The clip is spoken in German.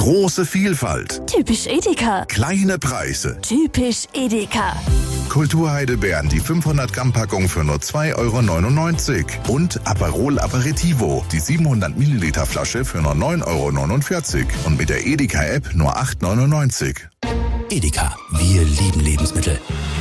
Große Vielfalt. Typisch Edeka. Kleine Preise. Typisch Edeka. Kulturheidelbeeren, die 500 Gramm Packung für nur 2,99 € und Aperol Aperitivo, die 700 Milliliter Flasche für nur 9,49 € und mit der Edeka App nur 8,99 €. Edeka, wir lieben Lebensmittel.